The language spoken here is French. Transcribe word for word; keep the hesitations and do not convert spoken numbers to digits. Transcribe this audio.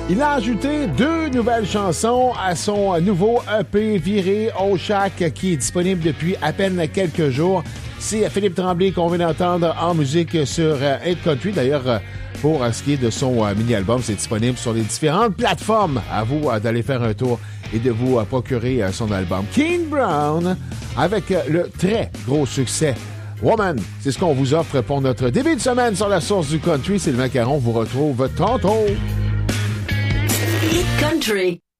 Il a ajouté deux nouvelles chansons à son nouveau E P viré au Shack qui est disponible depuis à peine quelques jours. C'est Philippe Tremblay qu'on vient d'entendre en musique sur Hit Country. D'ailleurs, pour ce qui est de son mini-album, c'est disponible sur les différentes plateformes. À vous d'aller faire un tour et de vous procurer son album. King Brown avec le très gros succès Woman. C'est ce qu'on vous offre pour notre début de semaine sur la source du country. C'est le Macaron vous retrouve tantôt. Hit Country.